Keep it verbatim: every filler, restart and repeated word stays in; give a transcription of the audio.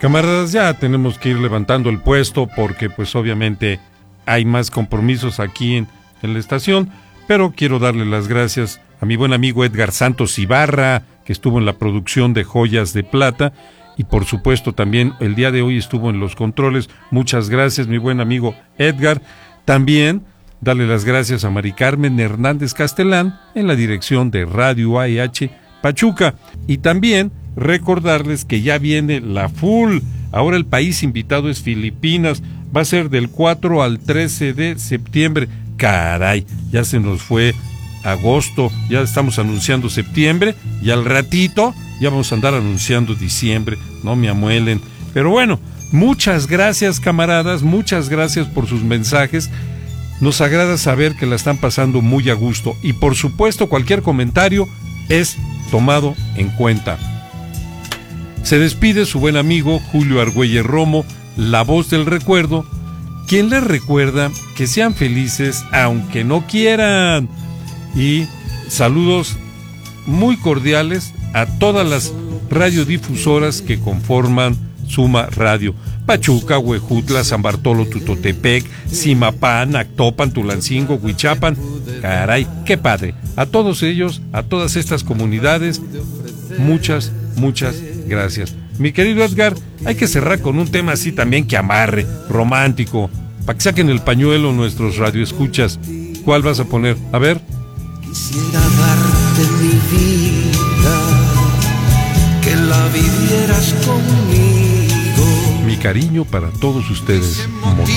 Camaradas, ya tenemos que ir levantando el puesto porque pues obviamente hay más compromisos aquí en, en la estación, pero quiero darle las gracias a mi buen amigo Edgar Santos Ibarra, que estuvo en la producción de Joyas de Plata, y por supuesto también el día de hoy estuvo en los controles. Muchas gracias, mi buen amigo Edgar. También darle las gracias a Mari Carmen Hernández Castelán en la dirección de Radio A E H Pachuca, y también recordarles que ya viene la full. Ahora el país invitado es Filipinas, va a ser del cuatro al trece de septiembre. Caray, ya se nos fue agosto, ya estamos anunciando septiembre y al ratito ya vamos a andar anunciando diciembre, no me amuelen. Pero bueno, muchas gracias, camaradas, muchas gracias por sus mensajes. Nos agrada saber que la están pasando muy a gusto y por supuesto cualquier comentario es tomado en cuenta. Se despide su buen amigo Julio Argüelles Romo, la voz del recuerdo, quien les recuerda que sean felices aunque no quieran. Y saludos muy cordiales a todas las radiodifusoras que conforman Suma Radio: Pachuca, Huejutla, San Bartolo, Tutotepec, Zimapán, Actopan, Tulancingo, Huichapan. Caray, qué padre. A todos ellos, a todas estas comunidades, muchas, muchas gracias. Mi querido Edgar, hay que cerrar con un tema así también que amarre, romántico, para que saquen el pañuelo nuestros radioescuchas. ¿Cuál vas a poner? A ver. Quisiera darte mi vida, que la vivieras conmigo. Mi cariño para todos ustedes.